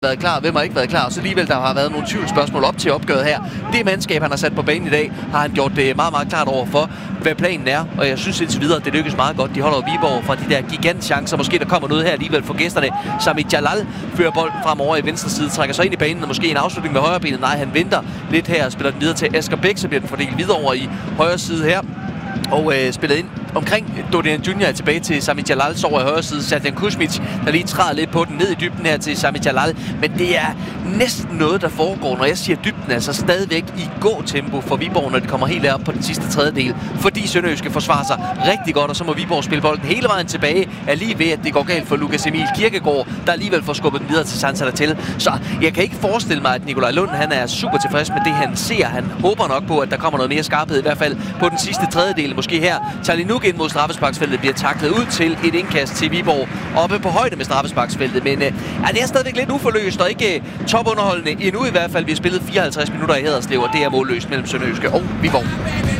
været klar, hvem har ikke været klar, og så alligevel der har været nogle tvivlsspørgsmål op til opgøret her. Det mandskab, han har sat på banen i dag, har han gjort det meget, meget klart over for, hvad planen er, og jeg synes indtil videre, det lykkes meget godt. De holder Viborg fra de der gigantchancer. Måske der kommer noget her alligevel for gæsterne. Sami Jalal fører bolden fremover i venstre side, trækker sig ind i banen, og måske en afslutning med højre benet. Nej, han venter lidt her og spiller den videre til Asger Bæk, så bliver den fordelt videre over i højre side her. Og spillet ind omkring Dodian Junior tilbage til Sami Jalal, så over i højre side. Serdjan Kuzmic, der lige træder lidt på den ned i dybden her til Sami Jalal. Men det er næsten noget, der foregår, når jeg siger dybden, altså stadigvæk i gå-tempo for Viborg, når det kommer helt op på den sidste tredjedel. Fordi Sønderjyske forsvarer sig rigtig godt, og så må Viborg spille bolden hele vejen tilbage. Er lige ved, at det går galt for Lukas Emil Kirkegaard, der alligevel får skubbet den videre til Sansa til. Så jeg kan ikke forestille mig, at Nikolaj Lund han er super tilfreds med det, han ser. Han håber nok på, at der kommer noget mere skarphed, i hvert fald på den sidste tredjedel. Måske her. Talinuk ind mod straffesparksfeltet bliver taklet ud til et indkast til Viborg oppe på højde med straffesparksfeltet. Men det er stadigvæk lidt uforløst og ikke topunderholdende endnu i hvert fald. Vi har spillet 54 minutter i Haderslev, og det er målløst mellem Sønderjyske og Viborg.